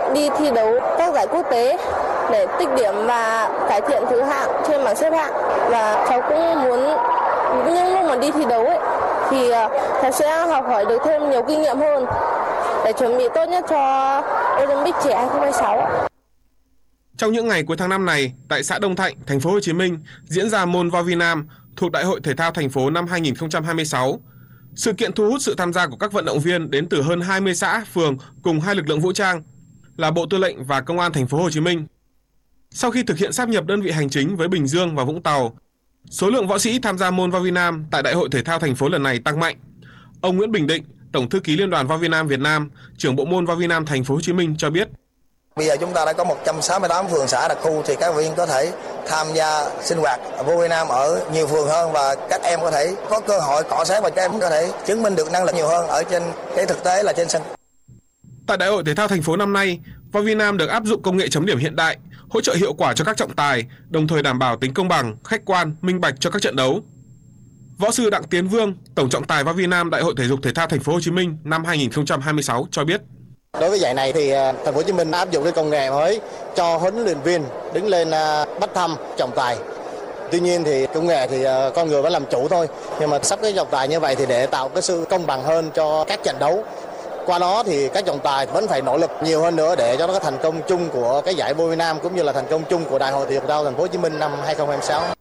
đi thi đấu các giải quốc tế để tích điểm và cải thiện thứ hạng trên bảng xếp hạng. Và cháu cũng muốn những lúc mà đi thi đấu thì cháu sẽ học hỏi được thêm nhiều kinh nghiệm hơn để chuẩn bị tốt nhất cho Olympic trẻ 2026. Trong những ngày cuối tháng 5 này, tại xã Đông Thạnh, thành phố Hồ Chí Minh diễn ra môn volley nam thuộc Đại hội thể thao thành phố năm 2026. Sự kiện thu hút sự tham gia của các vận động viên đến từ hơn 20 xã, phường cùng 2 lực lượng vũ trang là Bộ Tư lệnh và Công an thành phố Hồ Chí Minh. Sau khi thực hiện sáp nhập đơn vị hành chính với Bình Dương và Vũng Tàu, số lượng võ sĩ tham gia môn volley nam tại Đại hội thể thao thành phố lần này tăng mạnh. Ông Nguyễn Bình Định, Tổng thư ký Liên đoàn volley nam Việt Nam, trưởng bộ môn volley nam thành phố Hồ Chí Minh cho biết: Bây giờ chúng ta đã có 168 phường xã đặc khu thì các viên có thể tham gia sinh hoạt volley nam ở nhiều phường hơn và các em có thể có cơ hội cọ xát và các em có thể chứng minh được năng lực nhiều hơn ở trên cái thực tế là trên sân. Tại Đại hội thể thao thành phố năm nay, volley nam được áp dụng công nghệ chấm điểm hiện đại, hỗ trợ hiệu quả cho các trọng tài, đồng thời đảm bảo tính công bằng, khách quan, minh bạch cho các trận đấu. Võ sư Đặng Tiến Vương, tổng trọng tài volley nam Đại hội thể dục thể thao thành phố Hồ Chí Minh năm 2026 cho biết: Đối với giải này thì thành phố Hồ Chí Minh áp dụng cái công nghệ mới cho huấn luyện viên đứng lên bắt thăm trọng tài. Tuy nhiên thì công nghệ thì con người vẫn làm chủ thôi. Nhưng mà sắp cái trọng tài như vậy thì để tạo cái sự công bằng hơn cho các trận đấu. Qua đó thì các trọng tài vẫn phải nỗ lực nhiều hơn nữa để cho nó có thành công chung của cái giải volley nam cũng như là thành công chung của Đại hội thể dục thể thao thành phố Hồ Chí Minh năm 2026.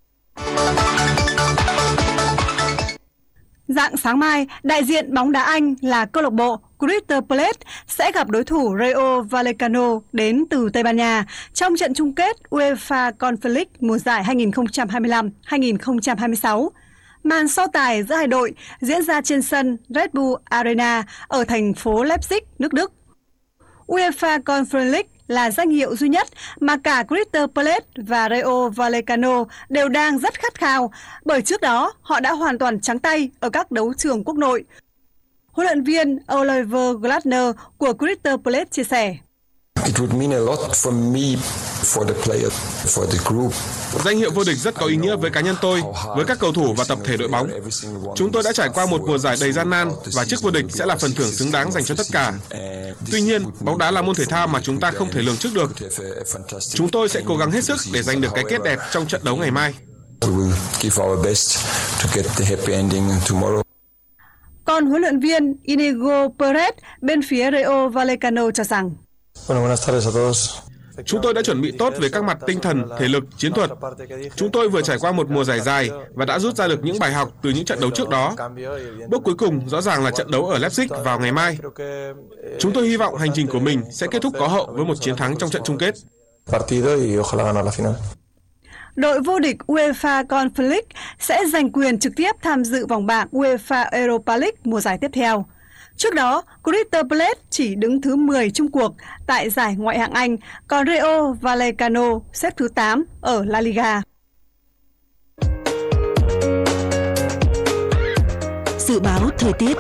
Rạng sáng mai, đại diện bóng đá Anh là câu lạc bộ Crystal Palace sẽ gặp đối thủ Rayo Vallecano đến từ Tây Ban Nha trong trận chung kết UEFA Conference League mùa giải 2025-2026. Màn so tài giữa hai đội diễn ra trên sân Red Bull Arena ở thành phố Leipzig, nước Đức. UEFA Conference League là danh hiệu duy nhất mà cả Crystal Palace và Rayo Vallecano đều đang rất khát khao, bởi trước đó họ đã hoàn toàn trắng tay ở các đấu trường quốc nội. Huấn luyện viên Oliver Glasner của Crystal Palace chia sẻ: Danh hiệu vô địch rất có ý nghĩa với cá nhân tôi, với các cầu thủ và tập thể đội bóng. Chúng tôi đã trải qua một mùa giải đầy gian nan và chức vô địch sẽ là phần thưởng xứng đáng dành cho tất cả. Tuy nhiên, bóng đá là môn thể thao mà chúng ta không thể lường trước được. Chúng tôi sẽ cố gắng hết sức để giành được cái kết đẹp trong trận đấu ngày mai. Còn huấn luyện viên Inigo Perez bên phía Rayo Vallecano cho rằng: Chúng tôi đã chuẩn bị tốt về các mặt tinh thần, thể lực, chiến thuật. Chúng tôi vừa trải qua một mùa giải dài và đã rút ra được những bài học từ những trận đấu trước đó. Bước cuối cùng rõ ràng là trận đấu ở Leipzig vào ngày mai. Chúng tôi hy vọng hành trình của mình sẽ kết thúc có hậu với một chiến thắng trong trận chung kết. Đội vô địch UEFA Conference League sẽ giành quyền trực tiếp tham dự vòng bảng UEFA Europa League mùa giải tiếp theo. Trước đó, Crystal Palace chỉ đứng thứ 10 chung cuộc tại giải ngoại hạng Anh, còn Rayo Vallecano xếp thứ 8 ở La Liga. Dự báo thời tiết.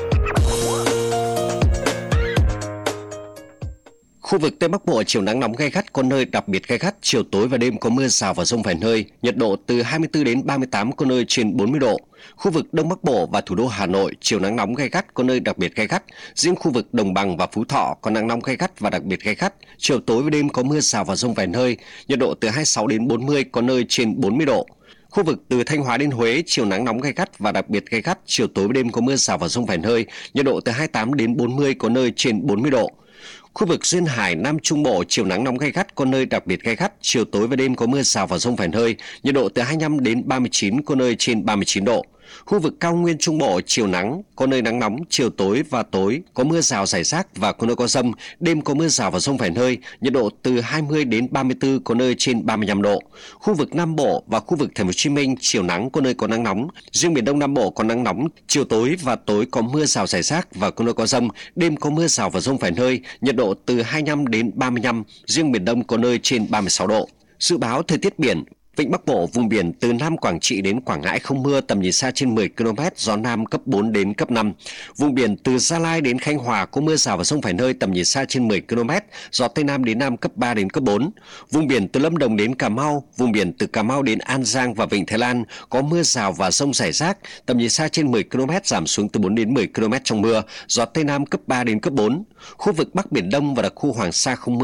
Khu vực Tây Bắc Bộ chiều nắng nóng gay gắt, có nơi đặc biệt gay gắt, chiều tối và đêm có mưa rào và dông vài nơi, nhiệt độ từ 24 đến 38, có nơi trên 40 độ. Khu vực Đông Bắc Bộ và thủ đô Hà Nội chiều nắng nóng gay gắt, có nơi đặc biệt gay gắt. Riêng khu vực Đồng Bằng và Phú Thọ có nắng nóng gay gắt và đặc biệt gay gắt, chiều tối và đêm có mưa rào và dông vài nơi, nhiệt độ từ 26 đến 40, có nơi trên 40 độ. Khu vực từ Thanh Hóa đến Huế chiều nắng nóng gay gắt và đặc biệt gay gắt, chiều tối và đêm có mưa rào và dông vài nơi, nhiệt độ từ 28 đến 40, có nơi trên 40 độ. Khu vực duyên hải Nam Trung Bộ chiều nắng nóng gay gắt, có nơi đặc biệt gay gắt, chiều tối và đêm có mưa rào và dông vài nơi, nhiệt độ từ 25 đến 39, có nơi trên 39 độ. Khu vực cao nguyên Trung Bộ chiều nắng, có nơi nắng nóng, chiều tối và tối có mưa rào rải rác và có nơi có dông, đêm có mưa rào và dông vài nơi, nhiệt độ từ 20 đến 34, có nơi trên 35 độ. Khu vực Nam Bộ và khu vực Thành phố Hồ Chí Minh chiều nắng, có nơi có nắng nóng, riêng miền Đông Nam Bộ có nắng nóng, chiều tối và tối có mưa rào rải rác và có nơi có dông, đêm có mưa rào và dông vài nơi, nhiệt độ từ 25 đến 35, riêng miền Đông có nơi trên 36 độ. Dự báo thời tiết biển. Vịnh Bắc Bộ, vùng biển từ Nam Quảng Trị đến Quảng Ngãi không mưa, tầm nhìn xa trên 10 km, gió Nam cấp 4 đến cấp 5. Vùng biển từ Gia Lai đến Khánh Hòa có mưa rào và dông vài nơi, tầm nhìn xa trên 10 km, gió Tây Nam đến Nam cấp 3 đến cấp 4. Vùng biển từ Lâm Đồng đến Cà Mau, vùng biển từ Cà Mau đến An Giang và Vịnh Thái Lan có mưa rào và dông rải rác, tầm nhìn xa trên 10 km, giảm xuống từ 4 đến 10 km trong mưa, gió Tây Nam cấp 3 đến cấp 4. Khu vực Bắc Biển Đông và đặc khu Hoàng Sa không mưa.